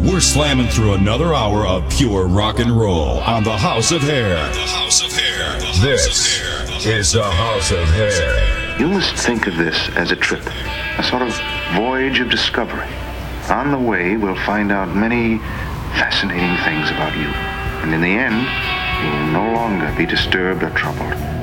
We're slamming through another hour of pure rock and roll on the House of Hair. This is the House of Hair. You must think of this as a trip, a sort of voyage of discovery. On the way, we'll find out many fascinating things about you. And in the end, you will no longer be disturbed or troubled.